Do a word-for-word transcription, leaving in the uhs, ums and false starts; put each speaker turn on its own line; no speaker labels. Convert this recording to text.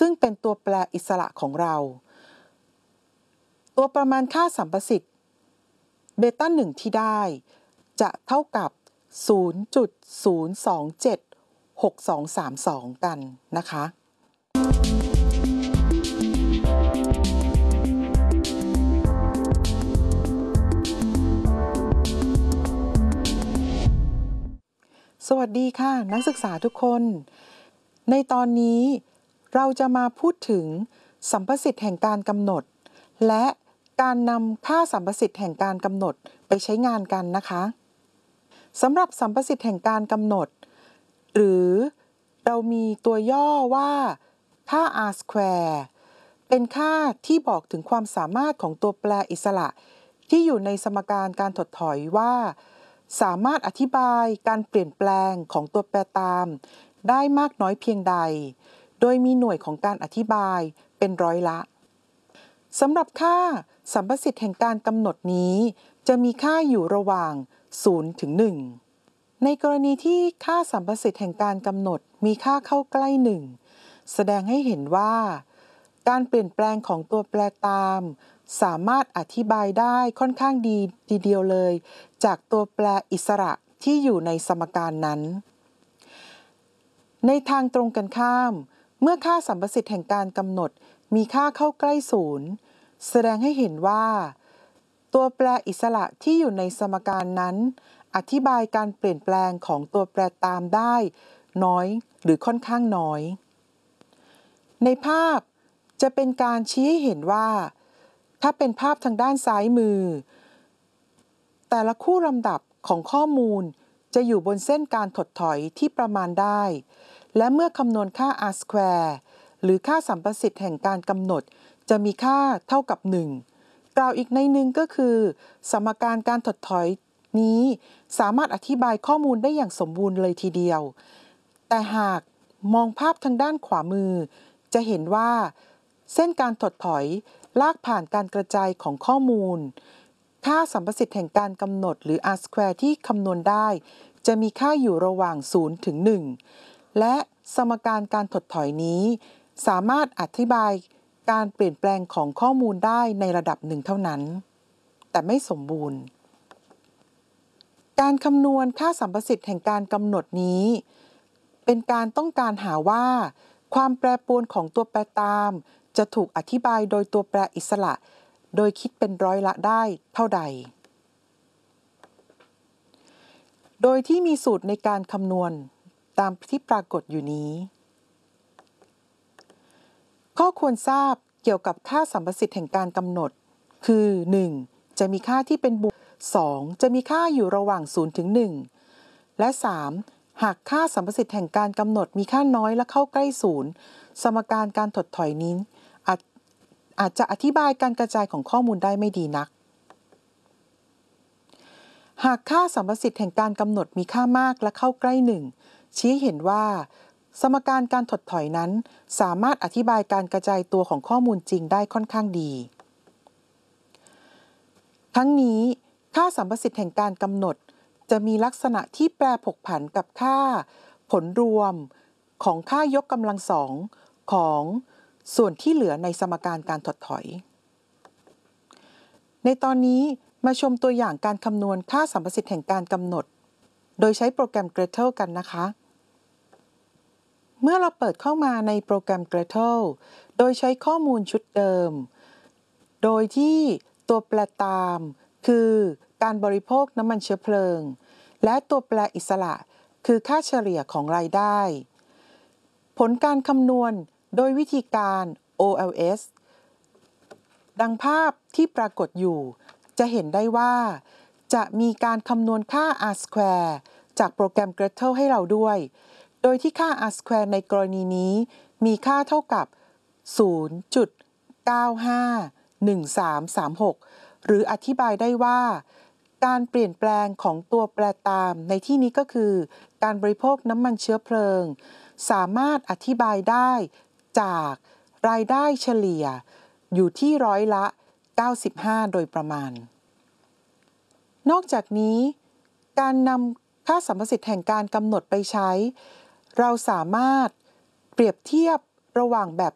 ซึ่งเป็นตัวแปรอิสระของเราตัวประมาณค่าสัมประสิทธิ์เบต้าหนึ่งที่ได้จะเท่ากับ ศูนย์จุดศูนย์สองเจ็ดหกสองสามสอง กันนะคะสวัสดีค่ะนักศึกษาทุกคนในตอนนี้เราจะมาพูดถึงสัมประสิทธิ์แห่งการกำหนดและการนำค่าสัมประสิทธิ์แห่งการกำหนดไปใช้งานกันนะคะสำหรับสัมประสิทธิ์แห่งการกำหนดหรือเรามีตัวย่อว่าค่า r square เป็นค่าที่บอกถึงความสามารถของตัวแปรอิสระที่อยู่ในสมการการถดถอยว่าสามารถอธิบายการเปลี่ยนแปลงของตัวแปรตามได้มากน้อยเพียงใดโดยมีหน่วยของการอธิบายเป็นร้อยละสำหรับค่าสัมประสิทธิ์แห่งการกำหนดนี้จะมีค่าอยู่ระหว่างศูนย์ถึงหนึ่งในกรณีที่ค่าสัมประสิทธิ์แห่งการกำหนดมีค่าเข้าใกล้หนึ่งแสดงให้เห็นว่าการเปลี่ยนแปลงของตัวแปรตามสามารถอธิบายได้ค่อนข้างดีทีเดียวเลยจากตัวแปรอิสระที่อยู่ในสมการนั้นในทางตรงกันข้ามเมื่อค่าสัมประสิทธิ์แห่งการกำหนดมีค่าเข้าใกล้ศูนย์แสดงให้เห็นว่าตัวแปรอิสระที่อยู่ในสมการนั้นอธิบายการเปลี่ยนแปลงของตัวแปรตามได้น้อยหรือค่อนข้างน้อยในภาพจะเป็นการชี้ให้เห็นว่าถ้าเป็นภาพทางด้านซ้ายมือแต่ละคู่ลำดับของข้อมูลจะอยู่บนเส้นการถดถอยที่ประมาณได้และเมื่อคำนวณค่า r square หรือค่าสัมประสิทธิ์แห่งการกำหนดจะมีค่าเท่ากับหนึ่งกล่าวอีกในหนึ่งก็คือสมการการถดถอยนี้สามารถอธิบายข้อมูลได้อย่างสมบูรณ์เลยทีเดียวแต่หากมองภาพทางด้านขวามือจะเห็นว่าเส้นการถดถอยลากผ่านการกระจายของข้อมูลค่าสัมประสิทธิ์แห่งการกำหนดหรือ r square ที่คำนวณได้จะมีค่าอยู่ระหว่างศูนย์ถึงหนึ่งและสมการการถดถอยนี้สามารถอธิบายการเปลี่ยนแปลงของข้อมูลได้ในระดับหนึ่งเท่านั้นแต่ไม่สมบูรณ์การคำนวณค่าสัมประสิทธิ์แห่งการกำหนดนี้เป็นการต้องการหาว่าความแปรปรวนของตัวแปรตามจะถูกอธิบายโดยตัวแปรอิสระโดยคิดเป็นร้อยละได้เท่าใดโดยที่มีสูตรในการคำนวณตามที่ปรากฏอยู่นี้ข้อควรทราบเกี่ยวกับค่าสัมประสิทธิ์แห่งการกำหนดคือ หนึ่ง จะมีค่าที่เป็นบวก สอง จะมีค่าอยู่ระหว่างศูนย์ถึงหนึ่งและ สาม หากค่าสัมประสิทธิ์แห่งการกำหนดมีค่าน้อยและเข้าใกล้ศูนย์สมการการถดถอยนี้อาจอาจจะอธิบายการกระจายของข้อมูลได้ไม่ดีนักหากค่าสัมประสิทธิ์แห่งการกำหนดมีค่ามากและเข้าใกล้หนึ่งชี้เห็นว่าสมการการถดถอยนั้นสามารถอธิบายการกระจายตัวของข้อมูลจริงได้ค่อนข้างดีทั้งนี้ค่าสัมประสิทธิ์แห่งการกำหนดจะมีลักษณะที่แปรผกผันกับค่าผลรวมของค่ายกกำลังสองของส่วนที่เหลือในสมการการถดถอยในตอนนี้มาชมตัวอย่างการคำนวณค่าสัมประสิทธิ์แห่งการกำหนดโดยใช้โปรแกรม Gretel กันนะคะเมื่อเราเปิดเข้ามาในโปรแกรม Gretel โดยใช้ข้อมูลชุดเดิมโดยที่ตัวแปรตามคือการบริโภคน้ำมันเชื้อเพลิงและตัวแปรอิสระคือค่าเฉลี่ยของรายได้ผลการคำนวณโดยวิธีการ โอ แอล เอส ดังภาพที่ปรากฏอยู่จะเห็นได้ว่าจะมีการคำนวณค่า r square จากโปรแกรม Gretel ให้เราด้วยโดยที่ค่า r square ในกรณีนี้มีค่าเท่ากับ ศูนย์จุดเก้าห้าหนึ่งสามสามหก หรืออธิบายได้ว่าการเปลี่ยนแปลงของตัวแปรตามในที่นี้ก็คือการบริโภคน้ำมันเชื้อเพลิงสามารถอธิบายได้จากรายได้เฉลี่ยอยู่ที่ร้อยละเก้าสิบห้าโดยประมาณนอกจากนี้การนำค่าสัมประสิทธิ์แห่งการกำหนดไปใช้เราสามารถเปรียบเทียบระหว่างแบบ